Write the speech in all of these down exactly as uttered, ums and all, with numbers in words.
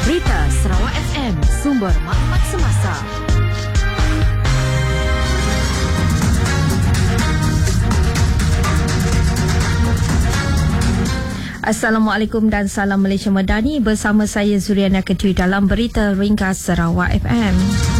Berita Sarawak F M, sumber maklumat semasa. Assalamualaikum dan salam Malaysia Madani, bersama saya Zuriana Ketui dalam Berita Ringkas Sarawak F M.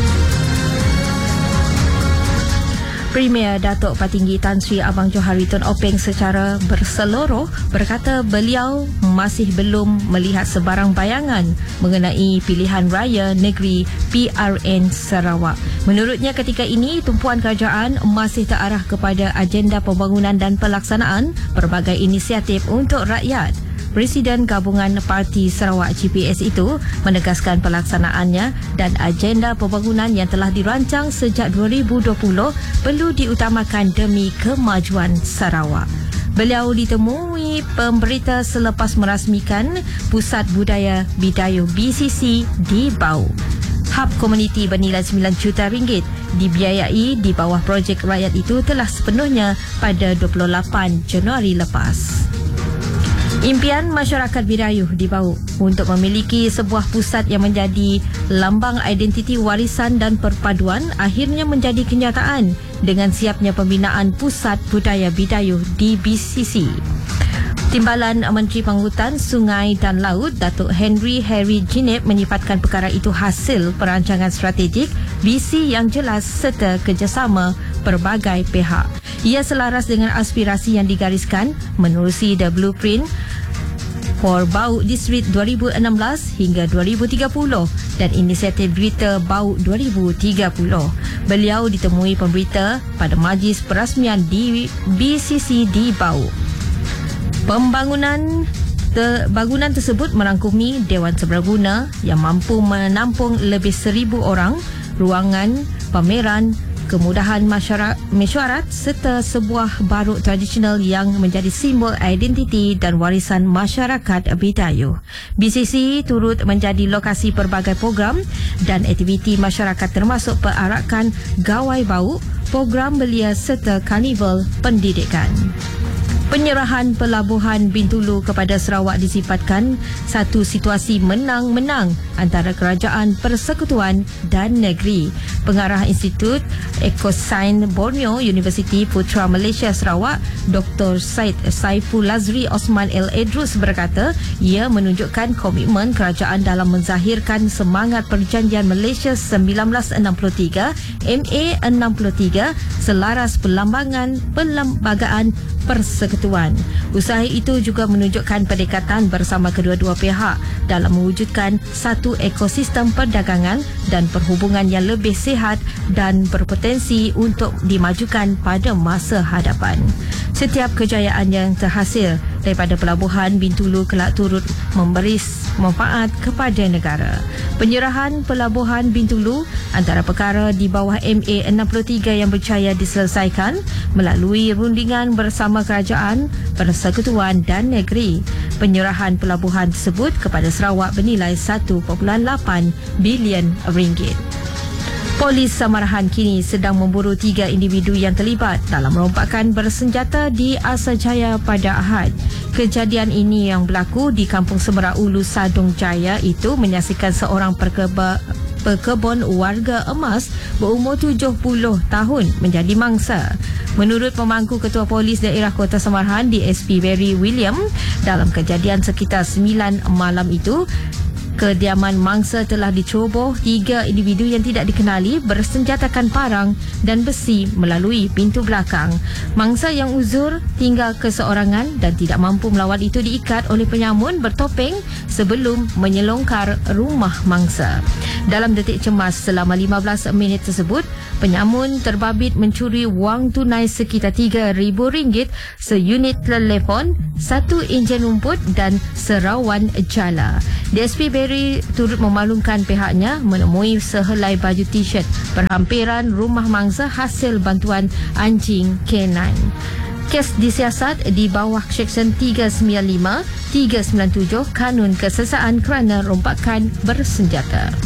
Premier Datuk Patinggi Tan Sri Abang Johari Tun Openg secara berseluruh berkata beliau masih belum melihat sebarang bayangan mengenai pilihan raya negeri P R N Sarawak. Menurutnya ketika ini tumpuan kerajaan masih terarah kepada agenda pembangunan dan pelaksanaan berbagai inisiatif untuk rakyat. Presiden Gabungan Parti Sarawak G P S itu menegaskan pelaksanaannya dan agenda pembangunan yang telah dirancang sejak dua ribu dua puluh perlu diutamakan demi kemajuan Sarawak. Beliau ditemui pemberita selepas merasmikan Pusat Budaya Bidayuh B C C di Bau. Hub komuniti bernilai sembilan juta ringgit dibiayai di bawah projek rakyat itu telah sepenuhnya pada dua puluh lapan Januari lepas. Impian masyarakat Bidayuh di Bau untuk memiliki sebuah pusat yang menjadi lambang identiti warisan dan perpaduan akhirnya menjadi kenyataan dengan siapnya pembinaan Pusat Budaya Bidayuh di B C C. Timbalan Menteri Panghutan, Sungai dan Laut Datuk Henry Harry Jinip menyifatkan perkara itu hasil perancangan strategik, visi yang jelas serta kerjasama pelbagai pihak. Ia selaras dengan aspirasi yang digariskan menerusi The Blueprint for Bau District dua ribu enam belas hingga dua ribu tiga puluh dan inisiatif Berita Bau dua ribu tiga puluh. Beliau ditemui pemberita pada majlis perasmian di B C C di Bau. Pembangunan te, bangunan tersebut merangkumi Dewan Seberguna yang mampu menampung lebih seribu orang, ruangan, pameran, kemudahan masyarakat, mesyuarat serta sebuah baruk tradisional yang menjadi simbol identiti dan warisan masyarakat Bidayuh. B C C turut menjadi lokasi pelbagai program dan aktiviti masyarakat termasuk perarakan Gawai Bau, program belia serta karnival pendidikan. Penyerahan Pelabuhan Bintulu kepada Sarawak disifatkan satu situasi menang-menang antara kerajaan persekutuan dan negeri. Pengarah Institut Ekosains Borneo Universiti Putra Malaysia Sarawak, Doktor Said Saiful Lazri Osman El Edrus berkata ia menunjukkan komitmen kerajaan dalam menzahirkan semangat Perjanjian Malaysia seribu sembilan ratus enam puluh tiga M A enam puluh tiga selaras perlambangan perlembagaan persekutuan. Usaha itu juga menunjukkan pendekatan bersama kedua-dua pihak dalam mewujudkan satu ekosistem perdagangan dan perhubungan yang lebih sihat dan berpotensi untuk dimajukan pada masa hadapan. Setiap kejayaan yang terhasil daripada Pelabuhan Bintulu kelak turut memberi manfaat kepada negara. Penyerahan Pelabuhan Bintulu antara perkara di bawah M A enam puluh tiga yang berjaya diselesaikan melalui rundingan bersama kerajaan, persekutuan dan negeri. Penyerahan pelabuhan tersebut kepada Sarawak bernilai satu perpuluhan lapan bilion ringgit. Polis Samarahan kini sedang memburu tiga individu yang terlibat dalam rompakan bersenjata di Asajaya pada Ahad. Kejadian ini yang berlaku di Kampung Semera Ulu Sadong Jaya itu menyaksikan seorang perkeba, pekebun warga emas berumur tujuh puluh tahun menjadi mangsa. Menurut pemangku Ketua Polis Daerah Kota Samarahan D S P Barry William, dalam kejadian sekitar sembilan malam itu, kediaman mangsa telah diceroboh tiga individu yang tidak dikenali bersenjatakan parang dan besi melalui pintu belakang. Mangsa yang uzur tinggal keseorangan dan tidak mampu melawan itu diikat oleh penyamun bertopeng sebelum menyelongkar rumah mangsa. Dalam detik cemas selama lima belas minit tersebut, penyamun terbabit mencuri wang tunai sekitar tiga ribu ringgit, seunit telefon, satu enjin rumput dan serawan jala. D S P Barry turut memaklumkan pihaknya menemui sehelai baju t-shirt berhampiran rumah mangsa hasil bantuan anjing K sembilan. Kes disiasat di bawah Seksyen tiga sembilan lima, tiga sembilan tujuh Kanun Kesesaan kerana rompakan bersenjata.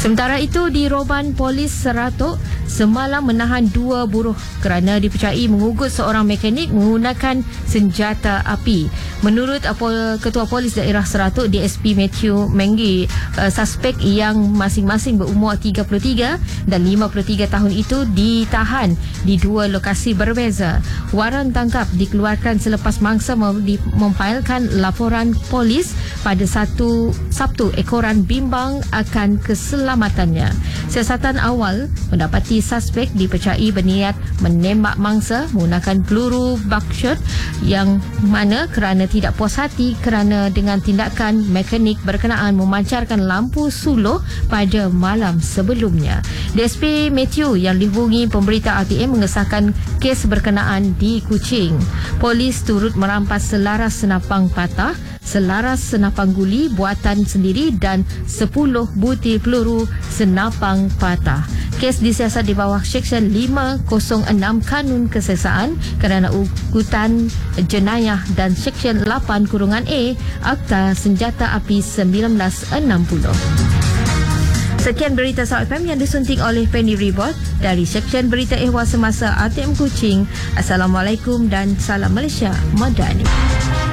Sementara itu, di Roban, Polis Seratuk semalam menahan dua buruh kerana dipercayai mengugut seorang mekanik menggunakan senjata api. Menurut uh, Ketua Polis Daerah Seratuk, D S P Matthew Menggi, uh, suspek yang masing-masing berumur tiga puluh tiga dan lima puluh tiga tahun itu ditahan di dua lokasi berbeza. Waran tangkap dikeluarkan selepas mangsa mem- mempailkan laporan polis pada satu Sabtu ekoran bimbang akan keselamatannya. Siasatan awal mendapati suspek dipercayai berniat menembak mangsa menggunakan peluru buckshot yang mana kerana tidak puas hati kerana dengan tindakan mekanik berkenaan memancarkan lampu suluh pada malam sebelumnya. D S P Matthew yang dihubungi pemberita R T M mengesahkan kes berkenaan di Kuching. Polis turut merampas selaras senapang patah, selaras senapang guli buatan sendiri dan sepuluh butir peluru senapang patah. Kes disiasat di bawah Seksyen lima kosong enam Kanun Keseksaan kerana ugutan jenayah dan Seksyen lapan kurungan A Akta Senjata Api seribu sembilan ratus enam puluh. Sekian berita South F M yang disunting oleh Penny Ribot dari Seksyen Berita Ehwal Semasa R T M Kuching. Assalamualaikum dan salam Malaysia Madani.